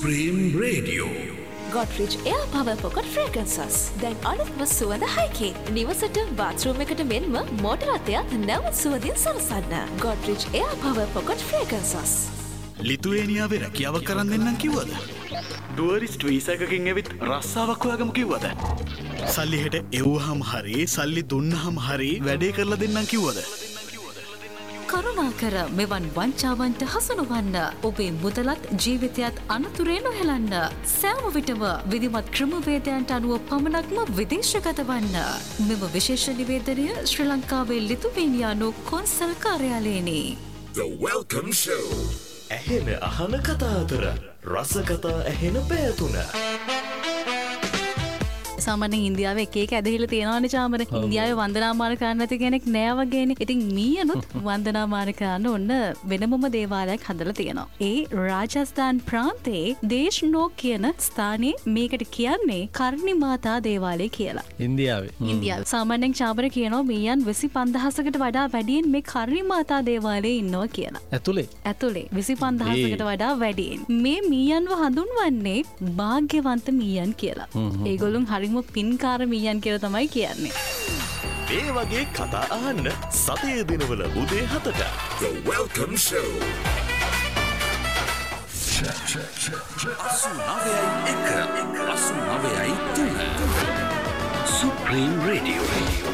Supreme Radio. Godrej Air Power Pocket Fragrances. දැන් අලුත්ම සුවඳ හයකින් නිවසට බාත්රූම් එකට මෙන්ම මෝටර අතයත් නැවත සුවඳින් සරසන්න. Godrej Air Power Pocket Fragrances. ලිතුවේනියාවේ රැකියාවක් කරන්න දෙන්නම් කිව්වද? ටුවරිස්ට් වීසා එකකින් ඇවිත් රස්සාවක් හොයාගමු කිව්වද? සල්ලි හෙට එව්වහම හරි සල්ලි දුන්නහම හරි වැඩේ කරලා දෙන්නම් කිව්වද? කරුණාකර මෙවන් වංචාවන්ට හසු නොවන්න. ඔබේ මුදලත් ජීවිතයත් අනතුරේ නොහෙලන්න. සෑම විටම විධිමත් ක්‍රමවේදයන්ට අනුව පමණක්ම විදේශගත වන්න. මෙම විශේෂ නිවේදනය ශ්‍රී ලංකාවේ ලිතුවේනියානු කොන්සල් කාර්යාලයෙනි. The Welcome Show. ඇහෙන අහන කතා අතර රස කතා ඇහෙන පැතුන. සාමාන්‍ය ඉන්දියාවේ එක ඇදහිලා තියෙනවානේ චාමර. ඉන්දියාවේ වන්දනාමාන කරන්න නැති කෙනෙක් නෑ වගේනේ. ඉතින් මීයනුත් වන්දනාමාන කරන්න ඔන්න වෙනමම දේවාලයක් හදලා තියෙනවා. ඒ රාජස්ථාන් ප්‍රාන්තයේ දේශ්නෝක් කියන ස්ථානයේ මේකට කියන්නේ කර්ණි මාතා දේවාලය කියලා. ඉන්දියාවේ. සාමාන්‍යයෙන් චාමර කියනවා මීයන් 25000කට වඩා වැඩියෙන් මේ කර්ණි මාතා දේවාලයේ ඉන්නවා කියලා. ඇතුලේ 25000කට වඩා වැඩියෙන්. මේ මීයන්ව හඳුන්වන්නේ වාග්යවන්ත මීයන් කියලා. ඒගොල්ලෝ හරි පින්කාර මීයන් කියලා තමයි කියන්නේ. මේ වගේ කතා අහන්න සතියේ දිනවල උදේ 7ට The Welcome Show. 89.1 89.3 Supreme Radio.